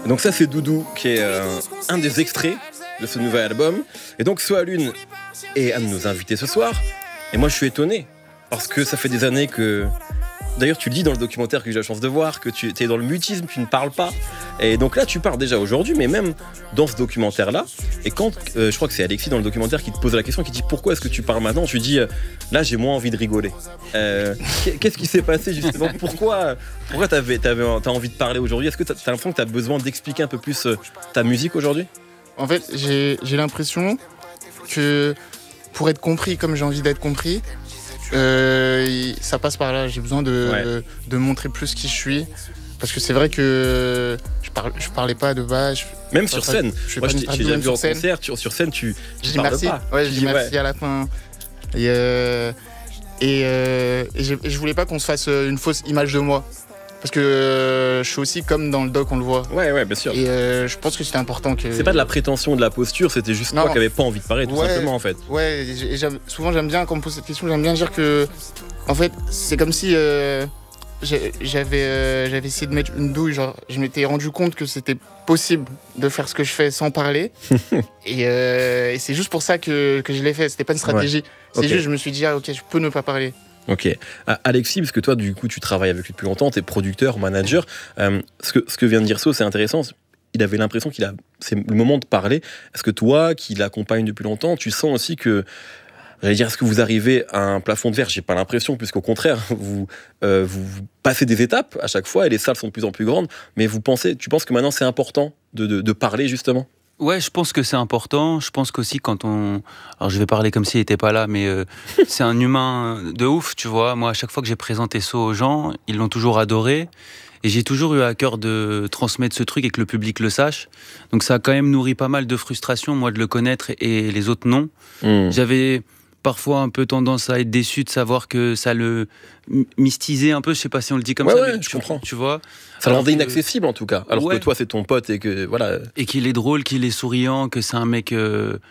Donc ça c'est Doudou qui est un des extraits de ce nouvel album. Et donc Soa Lune est un de nos invités ce soir. Et moi je suis étonné parce que ça fait des années que... D'ailleurs tu le dis dans le documentaire que j'ai la chance de voir, que tu es dans le mutisme, tu ne parles pas. Et donc là tu parles déjà aujourd'hui, mais même dans ce documentaire-là. Et quand, je crois que c'est Alexis dans le documentaire qui te pose la question, qui dit pourquoi est-ce que tu parles maintenant, tu dis là j'ai moins envie de rigoler. Qu'est-ce qui s'est passé justement? Pourquoi t'as envie de parler aujourd'hui? Est-ce que t'as l'impression que t'as besoin d'expliquer un peu plus ta musique aujourd'hui? En fait j'ai l'impression que pour être compris comme j'ai envie d'être compris, ça passe par là. J'ai besoin de montrer plus qui je suis. Parce que c'est vrai que je parlais pas de base. Même sur scène. Moi, j'ai déjà vu en concert. Sur scène, tu parles merci. pas. Ouais, je dis merci à la fin. Et je voulais pas qu'on se fasse une fausse image de moi. Parce que je suis aussi comme dans le doc, on le voit. Ouais, bien sûr. Et je pense que c'était important que... C'est pas de la prétention, de la posture, c'était juste toi qui n'avais pas envie de parler, tout simplement, en fait. Ouais, et souvent j'aime bien, quand on me pose cette question, j'aime bien dire que... En fait, c'est comme si j'avais essayé de mettre une douille, genre, je m'étais rendu compte que c'était possible de faire ce que je fais sans parler. et c'est juste pour ça que je l'ai fait, c'était pas une stratégie. Ouais. C'est juste, je me suis dit, ok, je peux ne pas parler. Ok. Alexis, parce que toi, du coup, tu travailles avec lui depuis longtemps, t'es producteur, manager. Ce que vient de dire So, c'est intéressant. Il avait l'impression c'est le moment de parler. Est-ce que toi, qui l'accompagne depuis longtemps, tu sens aussi que, j'allais dire, est-ce que vous arrivez à un plafond de verre? J'ai pas l'impression, puisqu'au contraire, vous passez des étapes à chaque fois et les salles sont de plus en plus grandes. Mais tu penses que maintenant c'est important de parler justement? Ouais, je pense que c'est important. Je pense qu'aussi quand alors je vais parler comme s'il n'était pas là, mais c'est un humain de ouf, tu vois. Moi, à chaque fois que j'ai présenté So aux gens, ils l'ont toujours adoré. Et j'ai toujours eu à cœur de transmettre ce truc et que le public le sache. Donc ça a quand même nourri pas mal de frustration, moi, de le connaître et les autres non. J'avais parfois un peu tendance à être déçu de savoir que ça le mystisait un peu, je sais pas si on le dit comme ça, mais je comprends. Tu vois. Ça le rendait inaccessible en tout cas, alors que toi c'est ton pote et que voilà. Et qu'il est drôle, qu'il est souriant, que c'est un mec qui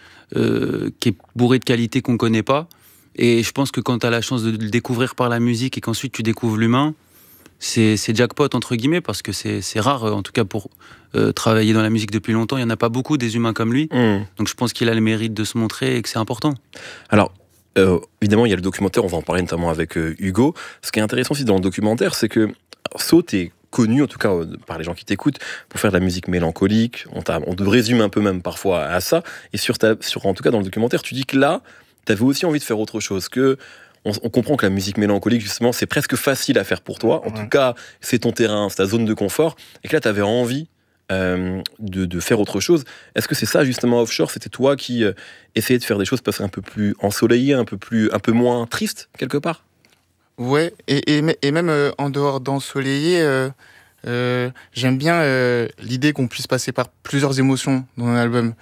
est bourré de qualités qu'on connaît pas. Et je pense que quand t'as la chance de le découvrir par la musique et qu'ensuite tu découvres l'humain, c'est jackpot entre guillemets, parce que c'est rare, en tout cas pour travailler dans la musique depuis longtemps, il y en a pas beaucoup des humains comme lui. Donc je pense qu'il a le mérite de se montrer et que c'est important. Alors évidemment il y a le documentaire, on va en parler notamment avec Hugo. Ce qui est intéressant aussi dans le documentaire, c'est que So, t'es connu en tout cas par les gens qui t'écoutent pour faire de la musique mélancolique. On te résume un peu même parfois à ça. Et en tout cas dans le documentaire, tu dis que là t'avais aussi envie de faire autre chose, que on comprend que la musique mélancolique, justement, c'est presque facile à faire pour toi. En tout cas, c'est ton terrain, c'est ta zone de confort. Et que là, tu avais envie de faire autre chose. Est-ce que c'est ça, justement, Offshore? C'était toi qui essayais de faire des choses peut-être un peu plus ensoleillées, un peu moins tristes, quelque part? Ouais, et même en dehors d'ensoleillé, j'aime bien l'idée qu'on puisse passer par plusieurs émotions dans un album.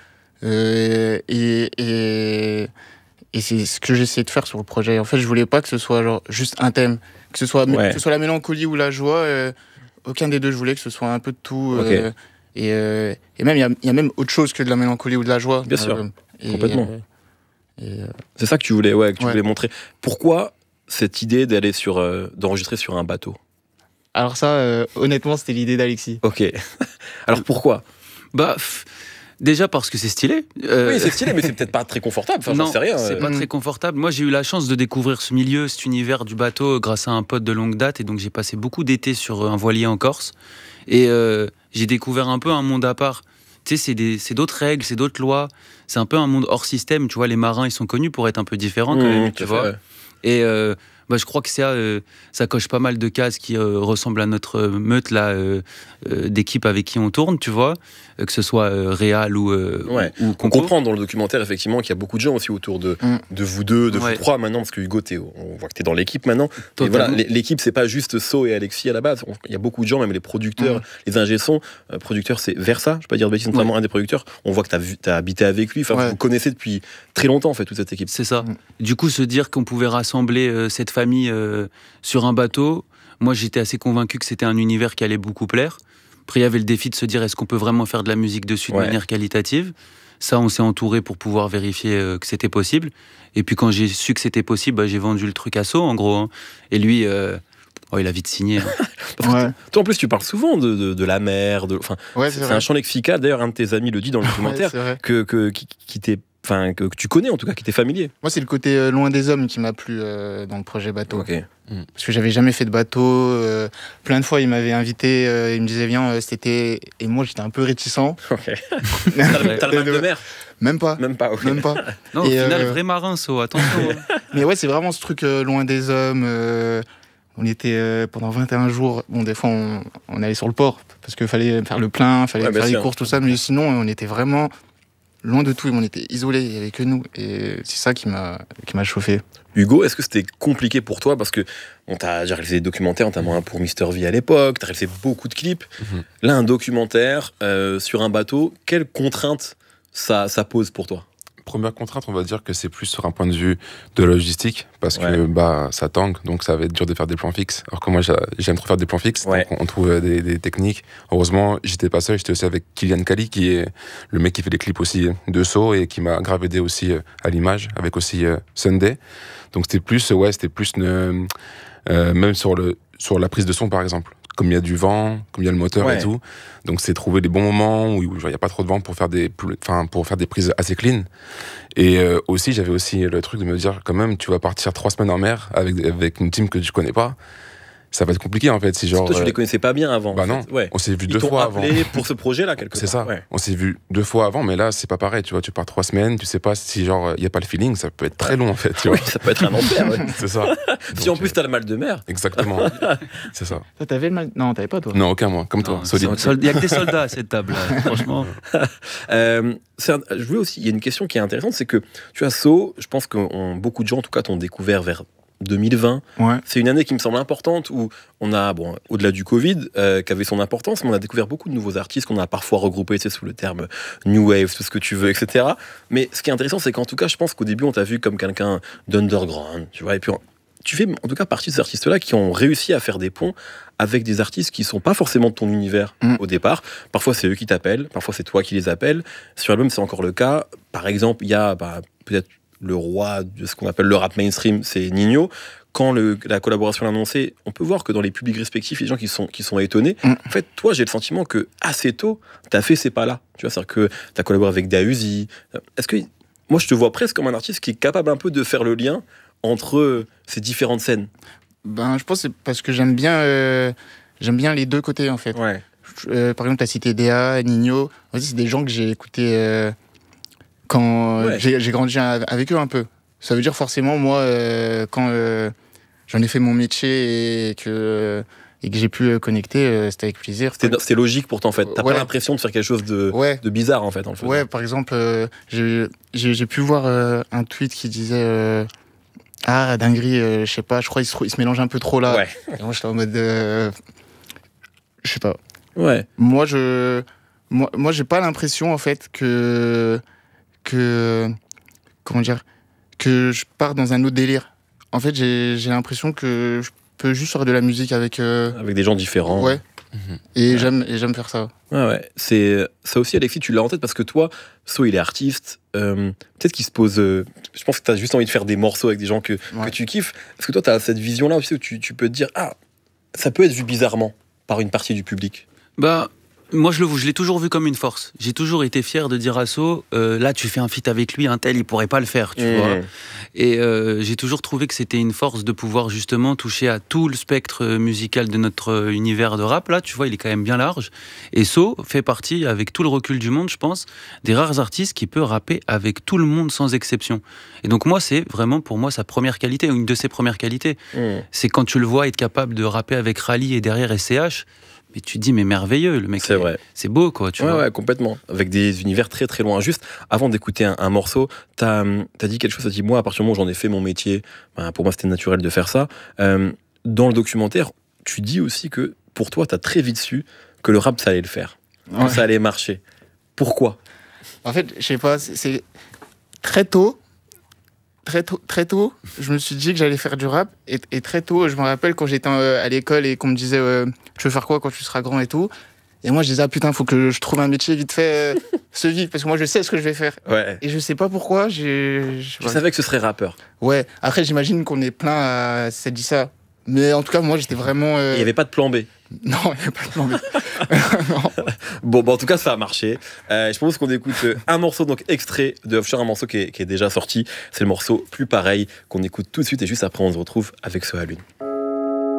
Et c'est ce que j'essaie de faire sur le projet. En fait, je voulais pas que ce soit genre juste un thème, que ce soit la mélancolie ou la joie. Aucun des deux, je voulais que ce soit un peu de tout. Et même il y a même autre chose que de la mélancolie ou de la joie. Bien sûr, complètement. C'est ça que tu voulais, tu voulais montrer. Pourquoi cette idée d'enregistrer sur un bateau? Alors ça, honnêtement, c'était l'idée d'Alexis. Ok. Alors pourquoi? Déjà parce que c'est stylé. Oui, c'est stylé, mais c'est peut-être pas très confortable. Enfin, j'en sais rien. C'est pas très confortable. Moi, j'ai eu la chance de découvrir ce milieu, cet univers du bateau, grâce à un pote de longue date. Et donc, j'ai passé beaucoup d'été sur un voilier en Corse. Et j'ai découvert un peu un monde à part. Tu sais, c'est d'autres règles, c'est d'autres lois. C'est un peu un monde hors système. Tu vois, les marins, ils sont connus pour être un peu différents quand même. Tu vois. Et je crois que ça coche pas mal de cases qui ressemblent à notre meute là, d'équipe avec qui on tourne, tu vois, que ce soit Réal ou on comprend dans le documentaire effectivement qu'il y a beaucoup de gens aussi autour de vous deux, de vous trois maintenant, parce que Hugo, on voit que t'es dans l'équipe maintenant. Et voilà, l'équipe, c'est pas juste So et Alexis à la base. Il y a beaucoup de gens, même les producteurs, les ingé-sons. Producteur, c'est Versa, je peux pas dire de bêtises, notamment un des producteurs. On voit que t'as habité avec lui. Enfin, vous connaissez depuis très longtemps en fait toute cette équipe. C'est ça. Du coup, se dire qu'on pouvait rassembler cette famille sur un bateau, moi j'étais assez convaincu que c'était un univers qui allait beaucoup plaire. Après il y avait le défi de se dire est-ce qu'on peut vraiment faire de la musique dessus de manière qualitative. Ça on s'est entouré pour pouvoir vérifier que c'était possible. Et puis quand j'ai su que c'était possible, j'ai vendu le truc à So en gros. Et lui Oh, il a vite signé. Hein. Ouais. Toi, en plus, tu parles souvent de la mer. Ouais, c'est un champ lexical. D'ailleurs, un de tes amis le dit dans le documentaire, Ouais, que tu connais en tout cas, qui t'est familier. moi, c'est le côté loin des hommes qui m'a plu dans le projet bateau. Ok. Parce que j'avais jamais fait de bateau. Plein de fois, il m'avait invité, il me disait viens cet été. Et moi, j'étais un peu réticent. Ok. T'as le mal de mer? Même pas. Même pas. Ok. Même pas. Non, au final, vrai marin, So, attention. Hein. Mais ouais, c'est vraiment ce truc loin des hommes. On était pendant 21 jours. Bon, des fois, on allait sur le port parce qu'il fallait faire le plein, fallait faire les courses, tout ça. Mais sinon, on était vraiment loin de tout. On était isolés, il n'y avait que nous. Et c'est ça qui m'a chauffé. Hugo, est-ce que c'était compliqué pour toi? Parce que on t'a déjà réalisé des documentaires, notamment un pour Mister V à l'époque, t'as réalisé beaucoup de clips. Là, un documentaire sur un bateau, quelles contraintes ça pose pour toi? Première contrainte, on va dire que c'est plus sur un point de vue de logistique, parce que ça tangue, donc ça va être dur de faire des plans fixes. Alors que moi, j'aime trop faire des plans fixes, donc on trouve des techniques. Heureusement, j'étais pas seul, j'étais aussi avec Kylian Kali, qui est le mec qui fait les clips aussi de So et qui m'a grave aidé aussi à l'image, avec aussi Sunday. Donc c'était plus même sur la prise de son, par exemple. Comme il y a du vent, comme il y a le moteur et tout. Donc c'est trouver les bons moments où il n'y a pas trop de vent pour faire des prises assez clean. Et aussi, j'avais aussi le truc de me dire, quand même, tu vas partir 3 semaines en mer avec une team que tu connais pas. Ça va être compliqué en fait. Si genre, toi, tu les connaissais pas bien avant. Bah non, on s'est vu 2 fois avant. Ils t'ont appelé pour ce projet-là, quelque part. C'est ça, on s'est vu 2 fois avant, mais là, c'est pas pareil. Tu vois, tu pars 3 semaines, tu sais pas si genre, il n'y a pas le feeling, ça peut être très long en fait. Tu vois. Oui, ça peut être un enfer. C'est ça. Si en plus t'as le mal de mer. Exactement, c'est ça. Toi, t'avais le mal? Non, t'avais pas toi? Non, aucun moi, comme toi, solide. Il n'y a que des soldats à cette table, là, franchement. Je voulais aussi, il y a une question qui est intéressante, c'est que tu as So, je pense que beaucoup de gens en tout cas t'ont découvert vers 2020. Ouais. C'est une année qui me semble importante où on a, au-delà du Covid, qui avait son importance, mais on a découvert beaucoup de nouveaux artistes qu'on a parfois regroupés sous le terme New Wave, tout ce que tu veux, etc. Mais ce qui est intéressant, c'est qu'en tout cas, je pense qu'au début, on t'a vu comme quelqu'un d'underground, tu vois, et puis tu fais en tout cas partie de ces artistes-là qui ont réussi à faire des ponts avec des artistes qui sont pas forcément de ton univers au départ. Parfois, c'est eux qui t'appellent, parfois, c'est toi qui les appelles. Sur l'album, c'est encore le cas. Par exemple, il y a peut-être le roi de ce qu'on appelle le rap mainstream, c'est Ninho. Quand la collaboration est annoncée, on peut voir que dans les publics respectifs, il y a des gens qui sont étonnés. En fait, toi, j'ai le sentiment que assez tôt, t'as fait ces pas-là. Tu vois, c'est-à-dire que t'as collaboré avec Dahuzi. Est-ce que moi, je te vois presque comme un artiste qui est capable un peu de faire le lien entre ces différentes scènes? Ben, je pense que c'est parce que j'aime bien les deux côtés en fait. Ouais. Par exemple, t'as cité Déa, Ninho. Aussi, c'est des gens que j'ai écoutés quand j'ai grandi avec eux un peu. Ça veut dire forcément, moi, quand j'en ai fait mon métier et que j'ai pu connecter, c'était avec plaisir. C'était logique pour toi, en fait. T'as pas l'impression de faire quelque chose de bizarre, en fait, en le faisant. Ouais, par exemple, j'ai pu voir un tweet qui disait ah, dinguerie, je sais pas, je crois qu'il se mélange un peu trop là. Ouais. Et moi, j'étais en mode je sais pas. Ouais. Moi, j'ai pas l'impression, en fait, que comment dire, que je pars dans un autre délire. En fait, j'ai l'impression que je peux juste faire de la musique avec des gens différents. Ouais. Et j'aime faire ça. Ouais. C'est ça aussi, Alexis, tu l'as en tête parce que toi, So, il est artiste. Peut-être qu'il se pose. Je pense que tu as juste envie de faire des morceaux avec des gens que tu kiffes. Parce que toi, tu as cette vision-là aussi où tu peux te dire ça peut être vu bizarrement par une partie du public. Moi, je l'ai toujours vu comme une force. J'ai toujours été fier de dire à So, là, tu fais un feat avec lui, un tel, il pourrait pas le faire, tu vois. Et j'ai toujours trouvé que c'était une force de pouvoir justement toucher à tout le spectre musical de notre univers de rap. Là, tu vois, il est quand même bien large. Et So fait partie, avec tout le recul du monde, je pense, des rares artistes qui peut rapper avec tout le monde sans exception. Et donc moi, c'est vraiment pour moi sa première qualité, une de ses premières qualités. C'est quand tu le vois être capable de rapper avec Rally et derrière SCH. Mais tu te dis, mais merveilleux, le mec. C'est vrai. C'est beau, quoi, tu vois. Ouais, complètement. Avec des univers très, très loin. Juste, avant d'écouter un morceau, t'as dit quelque chose, t'as dit, moi, à partir du moment où j'en ai fait mon métier, pour moi, c'était naturel de faire ça. Dans le documentaire, tu dis aussi que, pour toi, t'as très vite su que le rap, ça allait le faire. Que ça allait marcher. Pourquoi? En fait, je sais pas, c'est très tôt, je me suis dit que j'allais faire du rap. Et très tôt, je me rappelle quand j'étais à l'école et qu'on me disait tu veux faire quoi quand tu seras grand et tout. Et moi, je disais putain, faut que je trouve un métier vite fait, ce vite, parce que moi, je sais ce que je vais faire. Ouais. Et je sais pas pourquoi. Je savais que ce serait rappeur. Ouais. Après, j'imagine qu'on est plein à s'être dit ça. Mais en tout cas, moi, j'étais vraiment. Il n'y avait pas de plan B. Non, il n'y avait pas de plan B. Bon, en tout cas, ça a marché. Je pense qu'on écoute un morceau donc extrait de Offshore, un morceau qui est déjà sorti. C'est le morceau Plus Pareil qu'on écoute tout de suite et juste après, on se retrouve avec So la Lune.